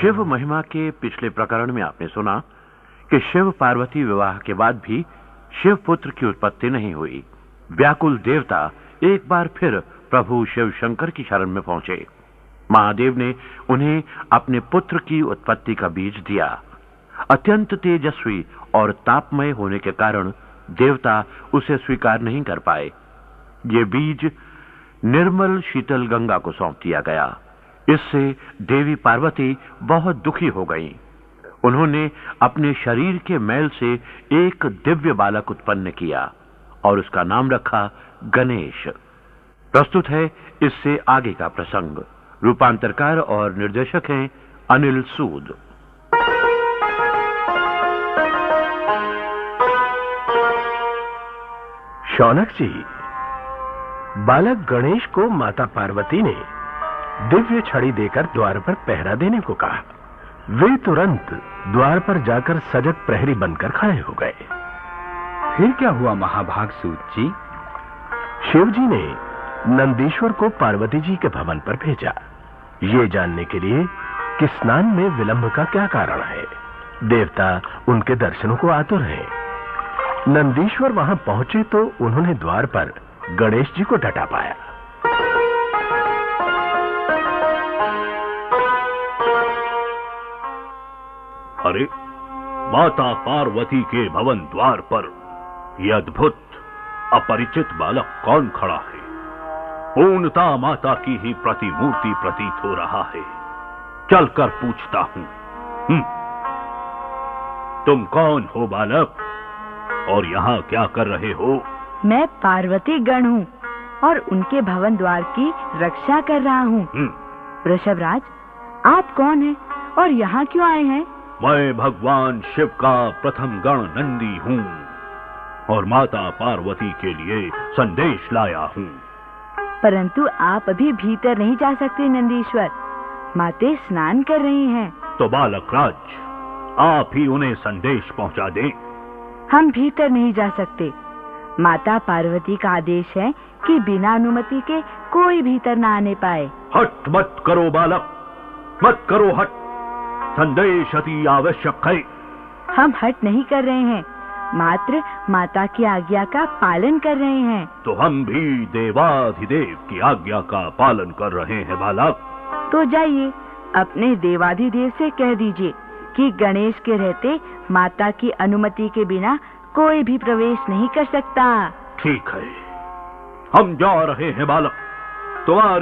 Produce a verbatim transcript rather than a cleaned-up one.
शिव महिमा के पिछले प्रकरण में आपने सुना कि शिव पार्वती विवाह के बाद भी शिव पुत्र की उत्पत्ति नहीं हुई। व्याकुल देवता एक बार फिर प्रभु शिव शंकर की शरण में पहुंचे। महादेव ने उन्हें अपने पुत्र की उत्पत्ति का बीज दिया। अत्यंत तेजस्वी और तापमय होने के कारण देवता उसे स्वीकार नहीं कर पाए। ये बीज निर्मल शीतल गंगा को सौंप दिया गया। इससे देवी पार्वती बहुत दुखी हो गईं। उन्होंने अपने शरीर के मैल से एक दिव्य बालक उत्पन्न किया और उसका नाम रखा गणेश। प्रस्तुत है इससे आगे का प्रसंग। रूपांतरकार और निर्देशक हैं अनिल सूद। शौनक जी, बालक गणेश को माता पार्वती ने दिव्य छड़ी देकर द्वार पर पहरा देने को कहा। वे तुरंत द्वार पर जाकर सजग प्रहरी बनकर खड़े हो गए। फिर क्या हुआ महाभाग सूत जी? शिव जी ने नंदीश्वर को पार्वती जी के भवन पर भेजा, ये जानने के लिए कि स्नान में विलंब का क्या कारण है। देवता उनके दर्शनों को आतुर हैं। नंदीश्वर वहां पहुंचे तो उन्होंने द्वार पर गणेश जी को डटा पाया। अरे, माता पार्वती के भवन द्वार पर यह अद्भुत अपरिचित बालक कौन खड़ा है? पूर्णता माता की ही प्रतिमूर्ति प्रतीत हो रहा है। चलकर पूछता हूं। हम्म, तुम कौन हो बालक और यहाँ क्या कर रहे हो? मैं पार्वती गण हूँ और उनके भवन द्वार की रक्षा कर रहा हूँ। वृषभराज, आप कौन हैं और यहाँ क्यों आए हैं? मैं भगवान शिव का प्रथम गण नंदी हूँ और माता पार्वती के लिए संदेश लाया हूँ। परंतु आप अभी भीतर नहीं जा सकते नंदीश्वर, माते स्नान कर रही हैं। तो बालक राज, आप ही उन्हें संदेश पहुँचा दें। हम भीतर नहीं जा सकते। माता पार्वती का आदेश है कि बिना अनुमति के कोई भीतर न आने पाए। हट मत करो बालक, मत करो हट। संदेश अति आवश्यक है। हम हट नहीं कर रहे हैं, मात्र माता की आज्ञा का पालन कर रहे हैं। तो हम भी देवाधिदेव की आज्ञा का पालन कर रहे हैं बालक। तो जाइए, अपने देवाधिदेव से कह दीजिए कि गणेश के रहते माता की अनुमति के बिना कोई भी प्रवेश नहीं कर सकता। ठीक है, हम जा रहे हैं बालक। तुम्हारी